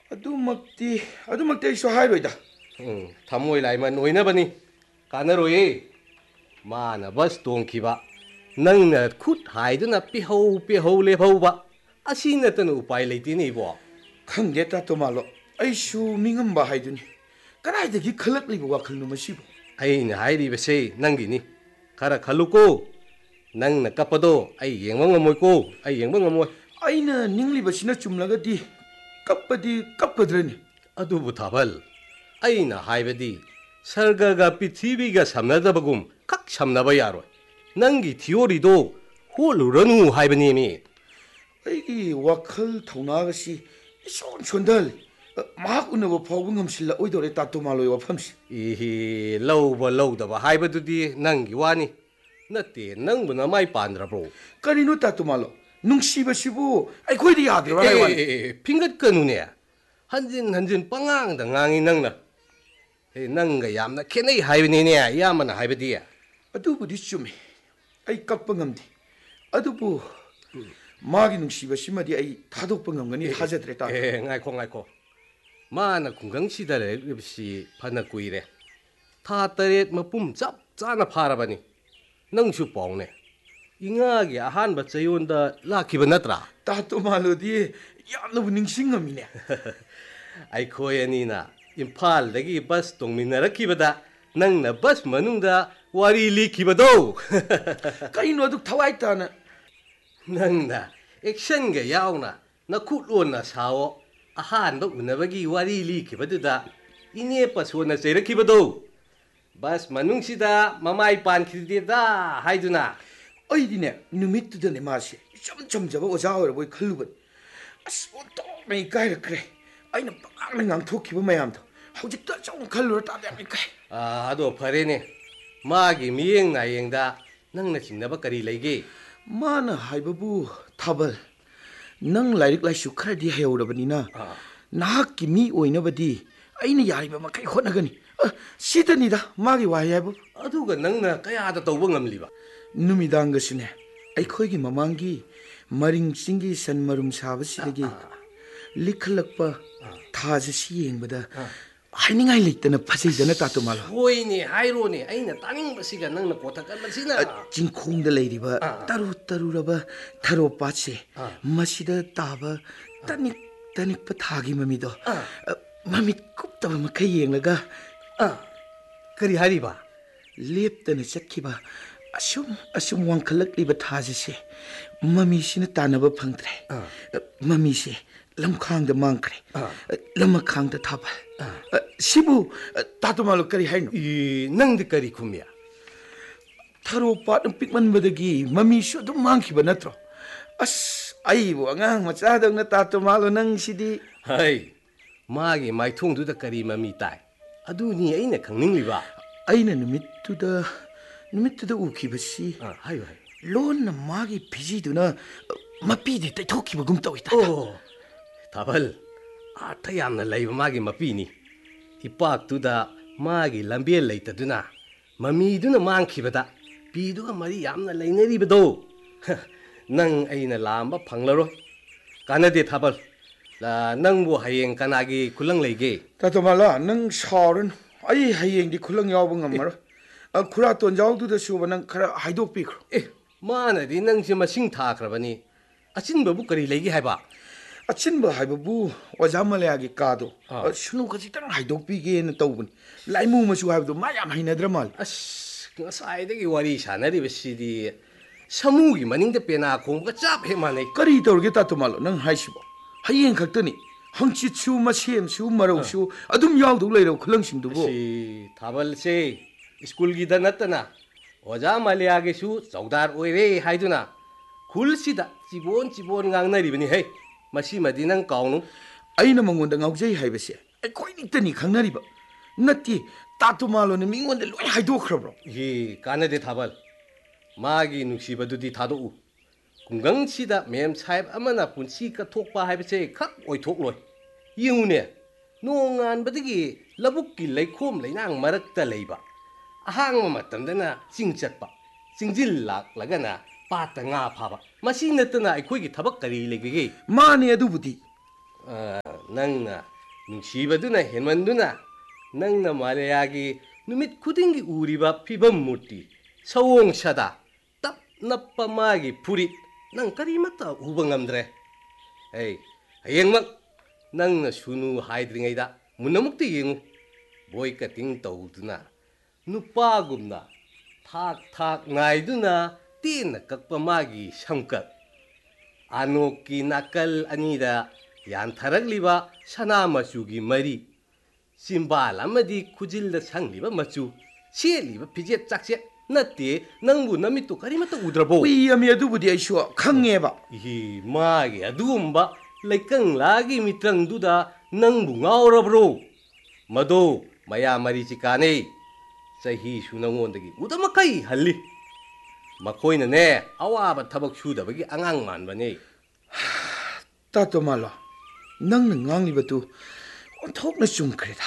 ꯑꯗꯨꯃꯛꯇꯤ ꯑꯩꯁꯨ ꯍꯥꯏꯔꯣꯏꯗ. ꯊꯃꯣꯏ ꯂꯥꯏꯃꯟ ꯑꯣꯏꯅꯕꯅꯤ. ꯀꯥꯟꯅꯔꯣꯏꯌꯦ. ꯃꯥꯅ ꯕꯁ ꯇꯣꯡꯈꯤꯕ, ꯅꯪꯅ ꯈꯨꯠ ꯍꯥꯏꯗꯨꯅ ꯄꯤꯍꯧ ꯂꯦꯞꯍꯧꯕ, ꯑꯁꯤ ꯅꯠꯇꯅ ꯎꯄꯥꯏ ꯂꯩꯇꯦꯅꯦ ꯏꯕꯣ. ꯈꯪꯗꯦ ꯇꯥꯇꯣ ꯃꯥꯜꯂꯣ, ꯑꯩꯁꯨ ꯃꯤꯉꯝꯕ ꯍꯥꯏꯗꯨꯅꯤ. ꯀꯗꯥꯏꯗꯒꯤ ꯈꯜꯂꯛꯂꯤꯕ ꯋꯥꯈꯜꯅꯣ ꯃꯁꯤꯕꯨ? ꯑꯩꯅ ꯍꯥꯏꯔꯤꯕꯁꯦ ꯅꯪꯒꯤꯅꯤ. ꯈꯔ ꯈꯜꯂꯨꯀꯣ. ꯅꯪꯅ ꯀꯞꯄꯗꯣ ꯑꯩ ꯌꯦꯡꯕ ꯉꯝꯃꯣꯏꯀꯣ. ꯑꯩ ꯌꯦꯡꯕ ꯉꯝꯃꯣꯏ. ꯑꯩꯅ ꯅꯤꯡꯂꯤꯕꯁꯤꯅ ꯆꯨꯝꯂꯒꯗꯤ ꯀꯞꯄꯗꯤ ꯀꯞꯀꯗ꯭ꯔꯅꯤ? ꯑꯗꯨꯕꯨ ꯊꯥꯕꯜ, ꯑꯩꯅ ꯍꯥꯏꯕꯗꯤ ꯁꯔꯒꯒ ꯄ꯭ꯔꯤꯊꯤꯕꯤꯒ ꯁꯝꯅꯗꯕꯒꯨꯝ ꯈꯛ ꯁꯝꯅꯕ ꯌꯥꯔꯣꯏ. ꯅꯪꯒꯤ ꯊꯤꯑꯣꯔꯤꯗꯣ ꯍꯣꯠꯂꯨꯔꯅꯨ ꯍꯥꯏꯕꯅꯦꯃꯤ. ꯑꯩꯒꯤ ꯋꯥꯈꯜ ꯊꯧꯅꯥꯒꯁꯤ ꯏꯁꯣꯟ ꯁꯣꯟꯊꯍꯜꯂꯤ. ꯃꯍꯥꯛ ꯎꯅꯕ ꯐꯥꯎꯕ ꯉꯝꯁꯤꯜꯂꯛꯑꯣꯏꯗꯧꯔꯦ ꯇꯥꯇꯣ ꯃꯥꯜꯂꯣꯏ ꯋꯥꯐꯝꯁꯤ. ꯏꯍꯦ, ꯂꯧꯕ ꯂꯧꯗꯕ ꯍꯥꯏꯕꯗꯨꯗꯤ ꯅꯪꯒꯤ ꯋꯥꯅꯤ. ꯅꯠꯇꯦ, ꯅꯪꯕꯨ ꯅꯃꯥꯏ ꯄꯥꯟꯗ꯭ꯔꯕ꯭ꯔꯣ? ꯀꯔꯤꯅꯣ ꯇꯥꯇꯣ ꯃꯥꯜꯂꯣ? ꯅꯨꯡꯁꯤꯕꯁꯤꯕꯨ ꯑꯩꯈꯣꯏꯗꯤ ꯌꯥꯗ꯭ꯔꯕ ꯍꯥꯏ ꯋꯥꯅꯤ. ꯐꯤꯡꯒꯠꯀꯅꯨꯅꯦ. ꯍꯟꯖꯤꯟ ꯄꯉꯥꯡꯗ ꯉꯥꯡꯉꯤ ꯅꯪꯅ. ꯅꯪꯒ ꯌꯥꯝꯅ ꯈꯦꯠꯅꯩ ꯍꯥꯏꯕꯅꯤꯅꯦ ꯏꯌꯥꯝꯕꯅ ꯍꯥꯏꯕꯗꯤ. ꯑꯗꯨꯕꯨꯗꯤ ꯆꯨꯝꯃꯤ. ꯑꯩ ꯀꯞꯄ ꯉꯝꯗꯦ. ꯑꯗꯨꯕꯨ ꯃꯥꯒꯤ ꯅꯨꯡꯁꯤꯕꯁꯤꯃꯗꯤ ꯑꯩ ꯊꯥꯗꯣꯛꯄ ꯉꯝꯒꯅꯤ ꯊꯥꯖꯗ꯭ꯔꯦ ꯇꯥꯇꯣ. ꯉꯥꯏꯈꯣ. ꯃꯥꯅ ꯈꯨꯡꯒꯪꯁꯤꯗ ꯂꯩꯔꯛꯂꯤꯕꯁꯤ ꯐꯅ ꯀꯨꯏꯔꯦ. ꯊꯥ 7 ꯃꯄꯨꯝ ꯆꯞ ꯆꯥꯅ ꯐꯥꯔꯕꯅꯤ. ꯅꯪꯁꯨ ꯄꯥꯎꯅꯦ, ꯏꯉꯥꯒꯤ ꯑꯍꯥꯟꯕ ꯆꯌꯣꯜꯗ ꯂꯥꯛꯈꯤꯕ ꯅꯠꯇ꯭ꯔꯥ? ꯇꯥꯇꯣ ꯃꯥꯜꯂꯣꯗꯤ ꯌꯥꯝꯅꯕꯨ ꯅꯤꯡꯁꯤꯡꯉꯝꯃꯤꯅꯦ. ꯑꯩꯈꯣꯏ ꯑꯅꯤꯅ ꯏꯝꯐꯥꯜꯗꯒꯤ ꯕꯁ ꯇꯣꯡꯃꯤꯟꯅꯔꯛꯈꯤꯕꯗ ꯅꯪꯅ ꯕꯁ ꯃꯅꯨꯡꯗ ꯋꯥꯔꯤ ꯂꯤꯈꯤꯕꯗꯣ. ꯀꯩꯅꯣ ꯑꯗꯨ ꯊꯋꯥꯏ ꯇꯥꯅ? ꯅꯪꯅ ꯑꯦꯛꯁꯟꯒ ꯌꯥꯎꯅ ꯅꯈꯨꯠꯂꯣꯟꯅ ꯁꯥꯋꯣ ꯑꯍꯥꯟꯕ ꯎꯅꯕꯒꯤ ꯋꯥꯔꯤ ꯂꯤꯈꯤꯕꯗꯨꯗ ꯏꯅꯦ ꯄꯁꯣꯅ ꯆꯩꯔꯛꯈꯤꯕꯗꯣ. ꯕꯁ ꯃꯅꯨꯡꯁꯤꯗ ꯃꯃꯥꯏ ꯄꯥꯟꯈꯤꯗꯦꯗ ꯍꯥꯏꯗꯨꯅ. ꯑꯩꯗꯤꯅꯦ ꯅꯨꯃꯤꯠꯇꯨꯗꯅꯦ ꯃꯥꯁꯦ ꯏꯆꯝ ꯆꯝꯖꯕ ꯑꯣꯖꯥ ꯑꯣꯏꯔꯕꯣꯏ ꯈꯜꯂꯨꯕꯅꯤ. ꯑꯁ ꯑꯣꯟꯊꯣꯛꯅ ꯏꯀꯥꯏꯔꯛꯈ꯭ꯔꯦ. ꯑꯩꯅ ꯄꯉꯥꯡꯗ ꯉꯥꯡꯊꯣꯛꯈꯤꯕ ꯃꯌꯥꯝꯗꯣ ꯍꯧꯖꯤꯛꯇ ꯁꯨꯝ ꯈꯜꯂꯨꯔ ꯇꯥꯗ ꯌꯥꯝ ꯏꯀꯥꯏ. ꯑꯗꯣ ꯐꯔꯦꯅꯦ. ꯃꯥꯒꯤ ꯃꯤꯠꯌꯦꯡ ꯅꯥꯌꯦꯡꯗ ꯅꯪꯅ ꯆꯤꯡꯅꯕ ꯀꯔꯤ ꯂꯩꯒꯦ? ꯃꯥꯅ ꯍꯥꯏꯕꯕꯨ, ꯊꯥꯕꯜ, ꯅꯪ ꯂꯥꯏꯔꯤꯛ ꯂꯥꯏꯁꯨ ꯈꯔꯗꯤ ꯍꯩꯍꯧꯔꯕꯅꯤꯅ ꯅꯍꯥꯛꯀꯤ ꯃꯤ ꯑꯣꯏꯅꯕꯗꯤ ꯑꯩꯅ ꯌꯥꯔꯤꯕ ꯃꯈꯩ ꯍꯣꯠꯅꯒꯅꯤ. ꯁꯤꯗꯅꯤꯗ ꯃꯥꯒꯤ ꯋꯥꯍꯩ ꯍꯥꯏꯕꯨ. ꯑꯗꯨꯒ ꯅꯪꯅ ꯀꯌꯥꯗ ꯇꯧꯕ ꯉꯝꯂꯤꯕ? ꯅꯨꯃꯤꯗꯥꯡꯒꯁꯨꯅꯦ ꯑꯩꯈꯣꯏꯒꯤ ꯃꯃꯥꯡꯒꯤ ꯃꯔꯤꯡ ꯆꯤꯡꯒꯤ ꯁꯟ ꯃꯔꯨꯝ ꯁꯥꯕꯁꯤꯗꯒꯤ ꯂꯤꯈꯠꯂꯛꯄ ꯊꯥꯁꯤ ꯌꯦꯡꯕꯗ ꯍꯥꯏꯅꯤꯡꯉꯥই ꯂꯩꯇꯅ ꯐꯖꯩꯗꯅ ꯇꯥꯇꯣ ꯃꯥꯜꯂꯣ. ꯍꯣꯏꯅꯦ, ꯍꯥꯏꯔꯣꯅꯦ. ꯑꯩꯅ ꯇꯥꯅꯤꯡꯕꯁꯤꯒ ꯅꯪꯅ ꯀꯣꯊꯀꯠꯂꯁꯤꯅ. ꯆꯤꯡꯈꯣꯡꯗ ꯂꯩꯔꯤꯕ ꯇꯔꯨꯔꯕ ꯊꯔꯣꯄꯥꯠꯁꯦ, ꯃꯁꯤꯗ ꯇꯥꯕ ꯇꯅꯤꯛꯄ ꯊꯥꯒꯤ ꯃꯃꯤꯗꯣ ꯃꯃꯤꯠ ꯀꯨꯞꯇꯕ ꯃꯈꯩ ꯌꯦꯡꯂꯒ ꯀꯔꯤ ꯍꯥꯏꯔꯤꯕ? ꯂꯦꯞꯇꯅ ꯆꯠꯈꯤꯕ ꯑꯁꯨꯝ ꯋꯥꯡꯈꯠꯂꯛꯂꯤꯕ ꯊꯥꯁꯤꯁꯦ ꯃꯃꯤꯁꯤꯅ ꯇꯥꯟꯅꯕ ꯐꯪꯗ꯭ꯔꯦ. ꯃꯃꯤꯁꯦ ꯂꯝꯈꯥꯡꯗ ꯃꯥꯡꯈ꯭ꯔꯦ. ꯂꯝꯃꯈꯥꯡꯗ ꯊꯥꯕꯜ. ꯁꯤꯕꯨ ꯇꯥꯇꯣ ꯃꯥꯜꯂꯣ ꯀꯔꯤ ꯍꯥꯏꯅꯣ? ꯅꯪꯗꯤ ꯀꯔꯤ ꯈꯨꯝꯃꯤ? ꯊꯔꯣ ꯄꯥꯠꯅ ꯄꯤꯛꯃꯟꯕꯗꯒꯤ ꯃꯃꯤꯁꯨ ꯑꯗꯨꯝ ꯃꯥꯡꯈꯤꯕ ꯅꯠꯇ꯭ꯔꯣ? ꯑꯁ ꯑꯩꯕꯨ ꯑꯉꯥꯡ ꯃꯆꯥꯗꯧꯅ ꯇꯥꯇꯣ ꯃꯥꯜꯂꯣ ꯅꯪꯁꯤꯗꯤ. ꯍꯩ, ꯃꯥꯒꯤ ꯃꯥꯏꯊꯣꯡꯗꯨꯗ ꯀꯔꯤ ꯃꯃꯤ ꯇꯥꯏ? ꯑꯗꯨꯅꯤ ꯑꯩꯅ ꯈꯪꯅꯤꯡꯂꯤꯕ. ꯑꯩꯅ ꯅꯨꯃꯤꯠꯇꯨꯗ ꯎꯈꯤꯕꯁꯤ ꯍꯥꯏꯌꯨ. ꯂꯣꯟꯅ ꯃꯥꯒꯤ ꯐꯤꯖꯤꯗꯨꯅ ꯃꯄꯤꯗ ꯇꯩꯊꯣꯛꯈꯤꯕꯒꯨꯝ ꯇꯧꯏ. ꯊꯥꯕꯜ, ꯑꯥꯔꯊ ꯌꯥꯝꯅ ꯂꯩꯕ ꯃꯥꯒꯤ ꯃꯄꯤꯅꯤ. ꯏꯄꯥꯛꯇꯨꯗ ꯃꯥꯒꯤ ꯂꯝꯕꯦꯜ ꯂꯩꯇꯗꯨꯅ ꯃꯃꯤꯗꯨꯅ ꯃꯥꯡꯈꯤꯕꯗ ꯄꯤꯗꯨꯒ ꯃꯔꯤ ꯌꯥꯝꯅ ꯂꯩꯅꯔꯤꯕꯗꯣ. ꯅꯪ ꯑꯩꯅ ꯂꯥꯝꯕ ꯐꯪꯂꯔꯣꯏ. ꯀꯥꯟꯅꯗꯦ ꯊꯥꯕꯜ. ꯅꯪꯕꯨ ꯍꯌꯦꯡ ꯀꯅꯥꯒꯤ ꯈꯨꯂꯪ ꯂꯩꯒꯦ? ꯇꯥꯇꯣ ꯃꯥꯜꯂꯣ, ꯅꯪ ꯁꯥꯎꯔꯅꯨ. ꯑꯩ ꯍꯌꯦꯡꯗꯤ ꯈꯨꯂꯪ ꯌꯥꯎꯕ ꯉꯝꯃꯔꯣꯏ. ꯈꯨꯔꯥ ꯇꯣꯟꯖꯥꯎꯗꯨꯗꯁꯨ ꯅꯪ ꯈꯔ ꯍꯥꯏꯗꯣꯛꯄꯤꯈ꯭ꯔꯣ. ꯃꯥꯅꯗꯤ ꯅꯪꯁꯦ ꯃꯁꯤꯡ ꯊꯥꯈ꯭ꯔꯕꯅꯤ. ꯑꯆꯤꯟꯕꯕꯨ ꯀꯔꯤ ꯂꯩꯒꯦ ꯍꯥꯏꯕ? ꯑꯆꯤꯟꯕ ꯍꯥꯏꯕꯕꯨ ꯑꯣꯖꯥ ꯃꯂꯌꯥꯒꯤ ꯀꯥꯗꯣ ꯁꯨꯅꯨ ꯈꯖꯤꯛꯇꯪ ꯍꯥꯏꯗꯣꯛꯄꯤꯒꯦꯅ ꯇꯧꯕꯅꯤ. ꯂꯥꯏꯃꯨ ꯃꯆꯨ ꯍꯥꯏꯕꯗꯣ ꯃꯥ ꯌꯥꯝ ꯍꯩꯅꯗ꯭ꯔ ꯃꯥꯜꯂꯦ. ꯉꯁꯥꯏꯗꯒꯤ ꯋꯥꯔꯤ ꯁꯥꯟꯅꯔꯤꯕꯁꯤꯗꯤ ꯁꯃꯨꯒꯤ ꯃꯅꯤꯡꯗ ꯄꯦꯅꯥ ꯈꯣꯡꯕꯒ ꯆꯞ ꯍꯦꯛ ꯃꯥꯟꯅꯩ. ꯀꯔꯤ ꯇꯧꯔꯒꯦ ꯇꯥꯇꯣ ꯃꯥꯜꯂꯣ ꯅꯪ ꯍꯥꯏꯁꯤꯕꯣ? ꯍꯌꯦꯡ ꯈꯛꯇꯅꯤ. ꯍꯪꯆꯤꯠꯁꯨ ꯃꯁꯦꯝꯁꯨ ꯃꯔꯧꯁꯨ ꯑꯗꯨꯝ ꯌꯥꯎꯗꯧ ꯂꯩꯔꯕ ꯈꯨꯂꯪꯁꯤꯡꯗꯨꯕꯨ. ꯊꯥꯕꯜꯁꯦ ꯁ꯭ꯀꯨꯜꯒꯤꯗ ꯅꯠꯇꯅ ꯑꯣꯖꯥ ꯃꯂꯌꯥꯒꯤꯁꯨ ꯆꯧꯗꯥꯔ ꯑꯣꯏꯔꯦ ꯍꯥꯏꯗꯨꯅ ꯈꯨꯜꯁꯤꯗ ꯆꯤꯕꯣꯟ ꯉꯥꯡꯅꯔꯤꯕꯅꯤ. ꯍꯩ, ꯃꯁꯤꯃꯗꯤ ꯅꯪ ꯀꯥꯎꯅꯨ. ꯑꯩꯅ ꯃꯉꯣꯟꯗ ꯉꯥꯎꯖꯩ ꯍꯥꯏꯕꯁꯦ ꯑꯩꯈꯣꯏꯅꯤꯇꯅꯤ ꯈꯪꯅꯔꯤꯕ. ꯅꯠꯇꯦ, ꯇꯥꯇꯣ ꯃꯥꯜꯂꯣꯅ ꯃꯤꯉꯣꯟꯗ ꯂꯣꯏ ꯍꯥꯏꯗꯣꯛꯈ꯭ꯔꯕ꯭ꯔꯣ? ꯀꯥꯟꯅꯗꯦ ꯊꯥꯕꯜ. ꯃꯥꯒꯤ ꯅꯨꯡꯁꯤꯕꯗꯨꯗꯤ ꯊꯥꯗꯣꯛꯎ. ꯈꯨꯡꯒꯪꯁꯤda ꯃꯦꯝ ꯁꯥꯍꯦꯕ ꯑꯃꯅ ꯄꯨꯟꯁꯤ ꯀꯠꯊꯣꯛꯄ ꯍꯥꯏꯕꯁꯦ ꯈꯛ ꯑꯣꯏꯊꯣꯛꯂꯣꯏ. ꯌꯦꯡꯉꯨꯅꯦ, ꯅꯣꯡ ꯉꯥꯟꯕꯗꯒꯤ ꯂꯧꯕꯨꯛꯀꯤ ꯂꯩꯈꯣꯝ ꯂꯩꯅꯥꯡ ꯃꯔꯛꯇ ꯂꯩꯕ, ꯑꯍꯥꯡꯕ ꯃꯇꯝꯗꯅ ꯆꯤꯡ ꯆꯠꯄ, ꯆꯤꯡꯖꯤꯜ ꯂꯥꯛꯂꯒꯅ ꯄꯥꯠꯇ ꯉꯥ ꯐꯥꯕ. ꯃꯁꯤ ꯅꯠꯇꯅ ꯑꯩꯈꯣꯏꯒꯤ ꯊꯕꯛ ꯀꯔꯤ ꯂꯩꯕꯒꯦ? ꯃꯥꯅꯦ ꯑꯗꯨꯕꯨꯗꯤ. ꯅꯪꯅ ꯅꯨꯡꯁꯤꯕꯗꯨꯅ ꯍꯦꯟꯃꯟꯗꯨꯅ ꯅꯪꯅ ꯃꯥꯂꯌꯥꯒꯤ ꯅꯨꯃꯤꯠ ꯈꯨꯗꯤꯡꯒꯤ ꯎꯔꯤꯕ ꯐꯤꯕꯝ ꯃꯨꯔꯇꯤ ꯁꯑꯣꯡ ꯁꯥꯗꯥ ꯇꯞ ꯅꯞꯄ ꯃꯥꯒꯤ ꯐꯨꯔꯤꯠ ꯅꯪ ꯀꯔꯤꯃꯠꯇ ꯎꯕ ꯉꯝꯗ꯭ꯔꯦ ꯍꯌꯦꯡꯃꯛ ꯅꯪꯅ ꯁꯨꯅꯨ ꯍꯥꯏꯗ꯭ꯔꯤꯉꯩꯗ ꯃꯨꯟꯅꯃꯨꯛꯇ ꯌꯦꯡꯉꯨ ꯕꯣꯏ ꯀꯠꯇꯤꯡ ꯇꯧꯗꯨꯅ ꯅꯨꯄꯥꯒꯨꯝꯅ ꯊꯥꯛ ꯊꯥꯛ ꯉꯥꯏꯗꯨꯅ ꯇꯦꯟꯅ ꯀꯛꯄ ꯃꯥꯒꯤ ꯁꯝꯀꯛ ꯑꯅꯣꯛꯀꯤ ꯅꯥꯀꯜ ꯑꯅꯤꯗ ꯌꯥꯟꯊꯔꯛꯂꯤꯕ ꯁꯅꯥ ꯃꯆꯨꯒꯤ ꯃꯔꯤ ꯆꯤꯝꯕꯥꯜ ꯑꯃꯗꯤ ꯈꯨꯖꯤꯜꯗ ꯁꯪꯂꯤꯕ ꯃꯆꯨ ꯁꯦꯠꯂꯤꯕ ꯐꯤꯖꯦꯠ ꯆꯥꯛꯁꯦꯠ ꯅꯠꯇꯦ ꯅꯪꯕꯨ ꯅꯃꯤꯠꯇꯨ ꯀꯔꯤꯃꯠꯇ ꯎꯗ꯭ꯔꯕꯣ ꯎꯏꯌꯝꯃꯤ ꯑꯗꯨꯕꯨꯗꯤ ꯑꯩꯁꯨ ꯈꯪꯉꯦꯕ ꯃꯥꯒꯤ ꯑꯗꯨꯒꯨꯝꯕ ꯂꯩꯀꯪꯂꯥꯒꯤ ꯃꯤꯇ꯭ꯔꯪꯗꯨꯗ ꯅꯪꯕꯨ ꯉꯥꯎꯔꯕ꯭ꯔꯣ ꯃꯗꯣ ꯃꯌꯥ ꯃꯔꯤꯆꯤꯀꯥꯅꯦ ꯆꯍꯤꯁꯨ ꯅꯉꯣꯟꯗꯒꯤ ꯎꯗꯃꯈꯩ ꯍꯜꯂꯤ ꯃꯈꯣꯏꯅꯅꯦ ꯑꯋꯥꯕ ꯊꯕꯛ ꯁꯨꯗꯕꯒꯤ ꯑꯉꯥꯡ ꯃꯥꯟꯕꯅꯦ ꯇꯥꯇꯣꯃꯥꯂꯣ ꯅꯪꯅ ꯉꯥꯡꯂꯤꯕꯗꯨ ꯑꯣꯟꯊꯣꯛꯅ ꯆꯨꯝꯈ꯭ꯔꯦꯗ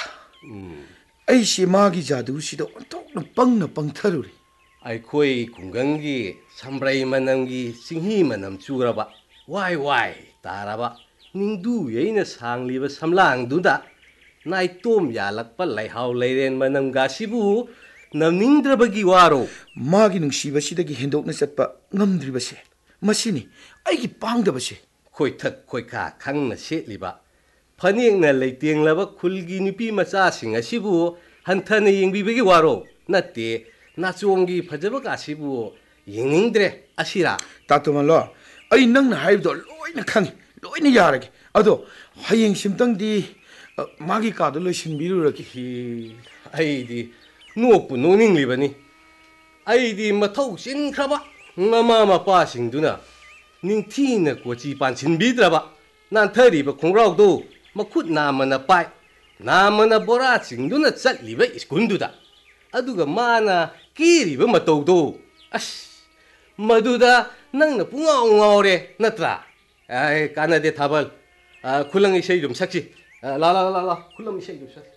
ꯑꯩꯁꯤ ꯃꯥꯒꯤ ꯖꯥꯗꯨꯁꯤꯗ ꯑꯣꯟꯊꯣꯛꯅ ꯄꯪꯅ ꯄꯪꯊꯔꯨꯔꯦ ꯑꯩꯈꯣꯏ ꯈꯨꯡꯒꯪꯒꯤ ꯁꯝꯕ꯭ꯔꯩ ꯃꯅꯝꯒꯤ ꯆꯤꯡꯍꯤ ꯃꯅꯝ ꯆꯨꯔꯕ ꯋꯥꯏ ꯋꯥꯏ ꯇꯥꯔꯕ ꯅꯤꯡꯗꯨ ꯌꯩꯅ ꯁꯥꯡꯂꯤꯕ ꯁꯝꯂꯥꯡꯗꯨꯗ ꯅꯥꯏꯇꯣꯝ ꯌꯥꯜꯂꯛꯄ ꯂꯩꯍꯥꯎ ꯂꯩꯔꯦꯟ ꯃꯅꯝꯒꯁꯤꯕꯨ ꯅꯝꯅꯤꯡꯗ꯭ꯔꯕꯒꯤ ꯋꯥꯔꯣ ꯃꯥꯒꯤ ꯅꯨꯡꯁꯤꯕꯁꯤꯗꯒꯤ ꯍꯦꯟꯗꯣꯛꯅ ꯆꯠꯄ ꯉꯝꯗ꯭ꯔꯤꯕꯁꯦ ꯃꯁꯤꯅꯤ ꯑꯩꯒꯤ ꯄꯥꯡꯗꯕꯁꯦ ꯈꯣꯏꯊꯛ ꯈꯣꯏꯈꯥ ꯈꯪꯅ ꯁꯦꯠꯂꯤꯕ ꯐꯅꯦꯛꯅ ꯂꯩꯇꯦꯡꯂꯕ ꯈꯨꯜꯒꯤ ꯅꯨꯄꯤ ꯃꯆꯥꯁꯤꯡ ꯑꯁꯤꯕꯨ ꯍꯟꯊꯅ ꯌꯦꯡꯕꯤꯕꯒꯤ ꯋꯥꯔꯣ ꯅꯠꯇꯦ ꯅꯥꯆꯣꯡꯒꯤ ꯐꯖꯕꯒꯁꯤꯕꯨ ꯌꯦꯡꯅꯤꯡꯗ꯭ꯔꯦ ꯑꯁꯤꯔꯥ ꯇꯥꯇꯣꯃꯥꯂꯣ ꯑꯩ ꯅꯪꯅ ꯍꯥꯏꯕꯗꯣ ꯂꯣꯏꯅ ꯈꯪꯉꯤ ꯂꯣꯏꯅ ꯌꯥꯔꯒꯦ ꯑꯗꯣ ꯍꯌꯦꯡ ꯁꯤꯝꯇꯪꯗꯤ ꯃꯥꯒꯤ ꯀꯥꯗꯣ ꯂꯣꯏꯁꯤꯟꯕꯤꯔꯨꯔꯒꯦ ꯑꯩꯗꯤ ꯅꯣꯛꯄꯨ ꯅꯣꯛꯅꯤꯡꯂꯤꯕꯅꯤ ꯑꯩꯗꯤ ꯃꯊꯧ ꯆꯤꯟꯈ꯭ꯔꯕ ꯃꯃꯥ ꯃꯄꯥꯁꯤꯡꯗꯨꯅ ꯅꯤꯡꯊꯤꯅ ꯀꯣꯆꯤ ꯄꯥꯟꯁꯤꯟꯕꯤꯗ꯭ꯔꯕ ꯅꯥꯟꯊꯔꯤꯕ ꯈꯣꯡꯒ꯭ꯔꯥꯎꯗꯨ ꯃꯈꯨꯠ ꯅꯥꯝꯃꯅ ꯄꯥꯏ ꯅꯥꯝꯃꯅ ꯕꯣꯔꯥ ꯆꯤꯡꯗꯨꯅ ꯆꯠꯂꯤꯕ ꯁ꯭ꯀꯨꯜꯗꯨꯗ ꯑꯗꯨꯒ ꯃꯥꯅ ꯀꯦꯔꯤꯕ ꯃꯇꯧꯗꯣ ꯑꯁ ꯃꯗꯨꯗ ꯅꯪꯅ ꯄꯨꯡꯉꯥꯎ ꯉꯥꯎꯔꯦ ꯅꯠꯇ꯭ꯔꯥ ꯀꯥꯟꯅꯗꯦ ꯊꯥꯕꯜ ꯈꯨꯂꯪ ꯏꯁꯩ ꯑꯗꯨꯝ ꯁꯛꯁꯤ ꯂꯥ ꯈꯨꯂꯪ ꯏꯁꯩ ꯑꯗꯨꯝ ꯁꯛ